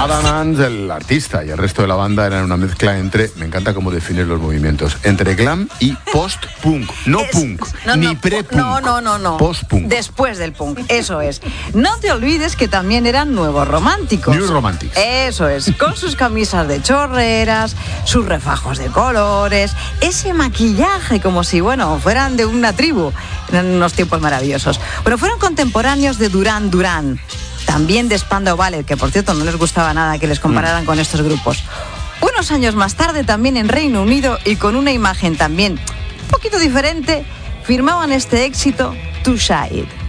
Adam Ant, el artista, y el resto de la banda eran una mezcla entre, me encanta cómo definen los movimientos, entre glam y post-punk. Ni pre-punk. No. Post-punk. Después del punk, eso es. No te olvides que también eran nuevos románticos. New Romantics. Eso es, con sus camisas de chorreras, sus refajos de colores, ese maquillaje como si, fueran de una tribu. Eran unos tiempos maravillosos. Pero fueron contemporáneos de Duran Duran, también de Spandau Ballet, que por cierto no les gustaba nada que les compararan con estos grupos. Unos años más tarde, también en Reino Unido y con una imagen también un poquito diferente, firmaban este éxito, Too Shy.